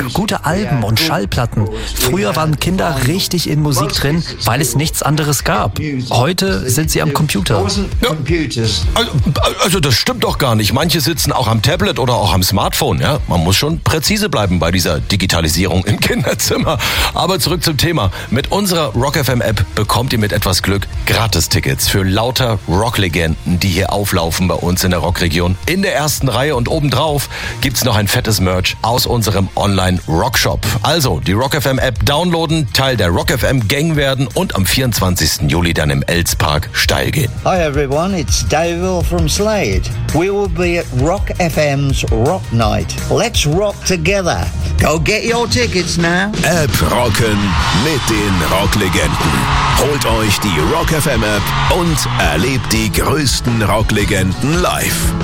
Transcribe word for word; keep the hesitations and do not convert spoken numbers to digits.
gute Alben und Schallplatten. Früher waren Kinder richtig in Musik drin, weil es nichts anderes gab. Heute sind sie am Computer. Ja, also, also das stimmt doch gar nicht. Manche sitzen auch am Tablet oder auch am Smartphone. Ja? Man muss schon präzise bleiben bei dieser Digitalisierung im Kinderzimmer. Aber zurück zum Thema. Mit unserer Rock F M App bekommt ihr mit etwas Glück Gratis-Tickets für lauter Rocklegenden, die hier auflaufen bei uns in der Rockregion. In der ersten Reihe und obendrauf gibt's noch ein fettes Merch aus unserem Online-Rockshop. Also die Rock F M App downloaden, Teil der Rock F M Gang werden und am vierundzwanzigsten Juli dann im Elspark steil gehen. Hi everyone, it's Dave from Slade. We will be at Rock F M's Rock Night. Let's rock together. Go get your tickets now. App rocken mit den Rocklegenden. Holt euch die Rock F M App und erlebt die größten Rocklegenden live.